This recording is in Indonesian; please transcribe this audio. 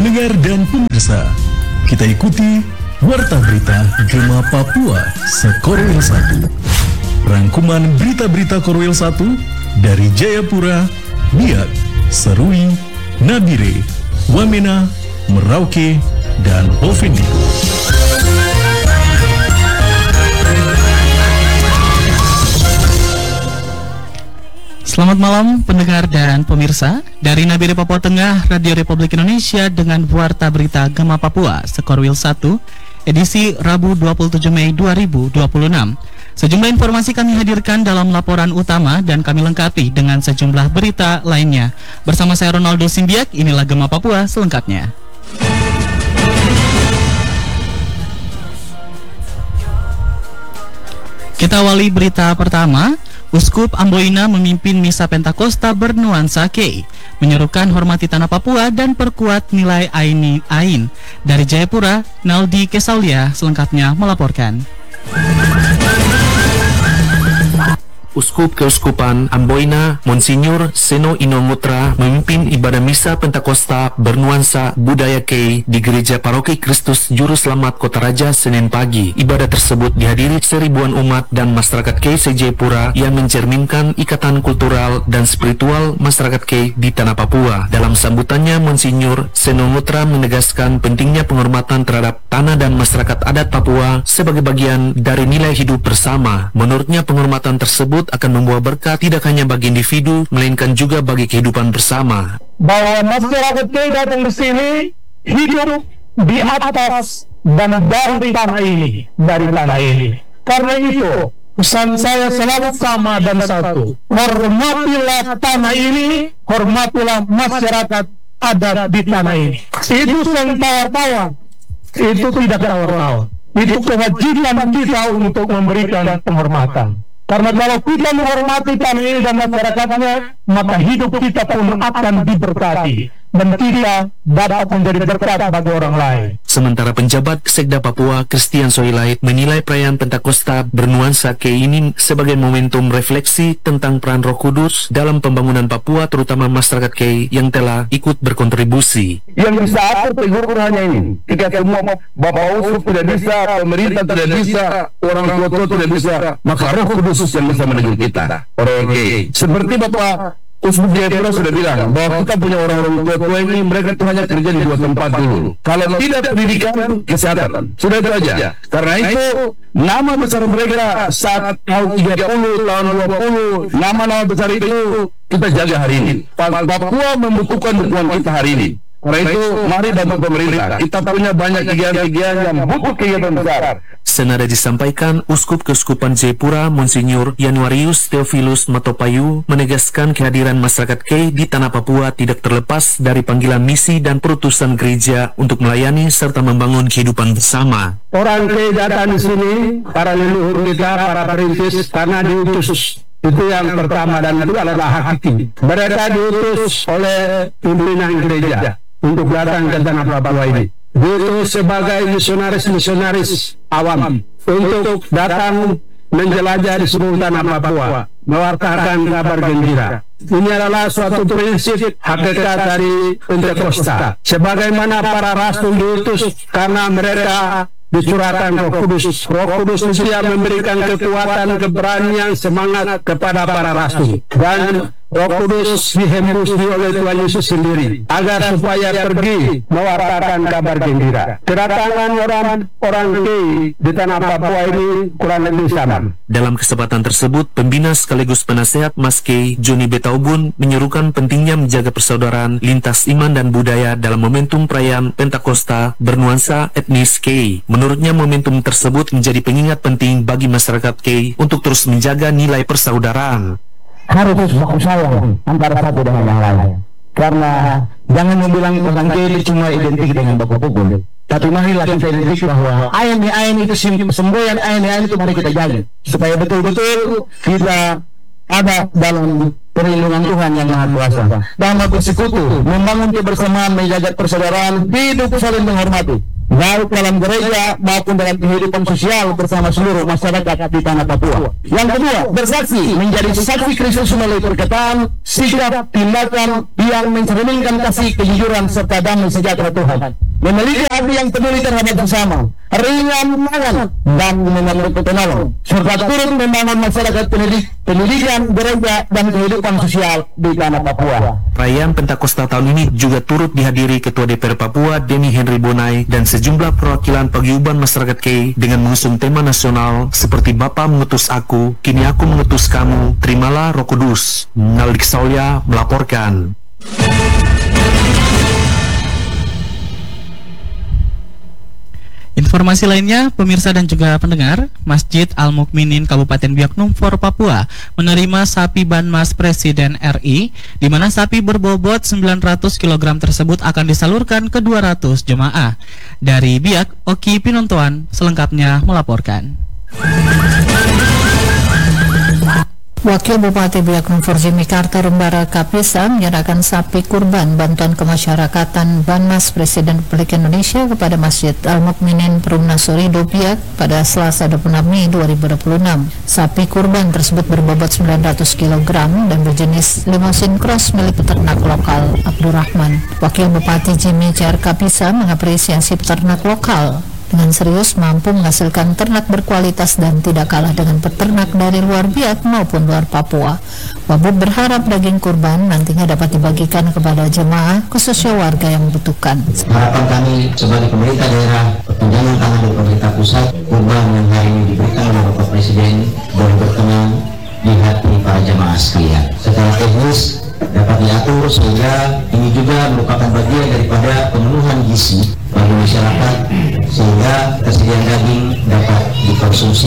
Pendengar dan pemirsa, kita ikuti Warta Berita Gema Papua Sekorwil 1. Rangkuman berita-berita Korwil 1 dari Jayapura, Biak, Serui, Nabire, Wamena, Merauke, dan Ovendi. Selamat malam pendengar dan pemirsa. Dari Nabire Papua Tengah, Radio Republik Indonesia dengan Warta Berita Gema Papua Sekorwil 1, edisi Rabu 27 Mei 2026. Sejumlah informasi kami hadirkan dalam laporan utama dan kami lengkapi dengan sejumlah berita lainnya. Bersama saya Ronaldo Simbiak, inilah Gema Papua selengkapnya. Kita awali berita pertama. Uskup Amboina memimpin misa Pentakosta bernuansa Kei, menyerukan hormati tanah Papua dan perkuat nilai ain. Dari Jayapura, Naldi Kesaulia selengkapnya melaporkan. Uskup Keuskupan Amboina Monsinyur Seno Inongutra memimpin ibadah misa Pentakosta bernuansa budaya Kei di Gereja Paroki Kristus Juru Selamat Kota Raja Senin pagi. Ibadah tersebut dihadiri seribuan umat dan masyarakat Kei se-Jayapura yang mencerminkan ikatan kultural dan spiritual masyarakat Kei di tanah Papua. Dalam sambutannya, Monsinyur Seno Inongutra menegaskan pentingnya penghormatan terhadap tanah dan masyarakat adat Papua sebagai bagian dari nilai hidup bersama. Menurutnya, penghormatan tersebut akan membawa berkah tidak hanya bagi individu, melainkan juga bagi kehidupan bersama. Bahwa masyarakat Kei datang ke sini hidup di atas dan dari tanah ini, Karena itu, pesan saya selalu sama dan satu. Hormatilah tanah ini, hormatilah masyarakat adat di tanah ini. Itu yang tawar-tawar. Itu tidak tawar-tawar. Itu kewajiban kita untuk memberikan penghormatan. Karena kalau kita menghormati tanah ini dan masyarakatnya, maka hidup kita pun akan diberkati dan kita dapat menjadi berkat bagi orang lain. Sementara penjabat Sekda Papua Christian Soilait menilai perayaan Pentakosta bernuansa Kei ini sebagai momentum refleksi tentang peran Roh Kudus dalam pembangunan Papua, terutama masyarakat Kei yang telah ikut berkontribusi. Yang bisa atur tegur hanya ini. Jika semua Bapak Uskup tidak bisa, pemerintah tidak bisa, orang tua tidak bisa, maka Roh Kudus yang bisa menegur kita, orang Kei. Seperti Bapak Uskup Jayapura sudah bilang bahwa kita punya orang-orang tua ini, mereka itu hanya kerja di dua tempat dulu. Kalau tidak pendidikan, kesehatan, sudah itu aja. Karena itu nama besar mereka saat tahun 30, tahun 20, nama-nama besar itu kita jaga hari ini. Papua membutuhkan dukungan kita hari ini. Karena itu mari bantu pemerintah. Kita punya banyak kegiatan-kegiatan yang butuh kegiatan besar. Senada disampaikan, Uskup Keuskupan Jayapura Monsinyur Januarius Theophilus Matopayu menegaskan kehadiran masyarakat Kei di tanah Papua tidak terlepas dari panggilan misi dan perutusan gereja untuk melayani serta membangun kehidupan bersama. Orang Kei datang di sini, para leluhur kita, para perintis, karena diutus. Itu yang pertama, dan itu adalah hakiki. Mereka diutus oleh pimpinan gereja untuk datang ke tanah Papua ini. Itu sebagai misionaris awam untuk datang menjelajah di seluruh tanah Papua, mewartakan kabar gembira. Ini adalah suatu prinsip hakikat dari Pentakosta. Sebagaimana para rasul diutus karena mereka dicurahkan Roh Kudus. Roh Kudus itu yang memberikan kekuatan, keberanian, semangat kepada para rasul. Dan Roh Kudus dihembus oleh Tuhan Yesus sendiri agar supaya pergi mewartakan kabar gembira. Kedatangan orang Kei di tanah Papua ini kurang lebih sama. Dalam kesempatan tersebut, pembina sekaligus penasehat Mas Kei Joni Betaubun menyerukan pentingnya menjaga persaudaraan lintas iman dan budaya dalam momentum perayaan Pentakosta bernuansa etnis Kei. Menurutnya, momentum tersebut menjadi pengingat penting bagi masyarakat Kei untuk terus menjaga nilai persaudaraan. Harus baku sayang antara satu dengan yang lain. Karena jangan membilang orang Kei itu cuma identik dengan baku pukul. Tapi marilah kita identik bahwa ain itu semboyan ain itu mari kita jaga supaya betul-betul kita ada dalam perlindungan Tuhan yang Maha Kuasa. Dalam bersekutu, membangun kebersamaan, menjaga persaudaraan, hidup saling menghormati. baik dalam gereja maupun dalam kehidupan sosial bersama seluruh masyarakat di tanah Papua. Yang kedua, bersaksi menjadi saksi Kristus melalui perkataan, sikap, tindakan yang mencerminkan kasih, kejujuran serta damai sejahtera Tuhan. Memiliki hati yang peduli terhadap sesama, ringan tangan dan mengambil penolong, serta turut membangun masyarakat pendidikan, gereja dan kehidupan sosial di tanah Papua. Perayaan Pentakosta tahun ini juga turut dihadiri Ketua DPR Papua Denny Henry Bonai dan sejumlah perwakilan paguyuban masyarakat Kei dengan mengusung tema nasional seperti Bapa mengutus aku, kini aku mengutus kamu, terimalah Roh Kudus. Naldik Saulia melaporkan. Informasi lainnya, pemirsa dan juga pendengar, Masjid Al-Mukminin Kabupaten Biak Numfor, Papua menerima sapi Banmas Presiden RI, di mana sapi berbobot 900 kg tersebut akan disalurkan ke 200 jemaah. Dari Biak, Oki Pinontoan selengkapnya melaporkan. Wakil Bupati Biak Numfor Jimmy Carter Mbara Kapisa menyerahkan sapi kurban bantuan kemasyarakatan Banmas Presiden Republik Indonesia kepada Masjid Al-Mukminin Perumna Surido Biak pada Selasa 26 Mei 2026. Sapi kurban tersebut berbobot 900 kg dan berjenis limousine cross milik peternak lokal Abdurrahman. Wakil Bupati Jimmy CR Kapisa mengapresiasi peternak lokal dengan serius mampu menghasilkan ternak berkualitas dan tidak kalah dengan peternak dari luar Biak maupun luar Papua. Wabub berharap daging kurban nantinya dapat dibagikan kepada jemaah, khususnya warga yang membutuhkan. Harapan kami sebagai pemerintah daerah, perpanjangan tangan dari pemerintah pusat, kurban yang hari ini diberikan oleh Bapak Presiden boleh berkenan di hati para jemaah sekalian. Secara teknis dapat diatur sehingga ini juga merupakan bagian daripada pemenuhan gizi bagi masyarakat sehingga kesediaan daging dapat dikonsumsi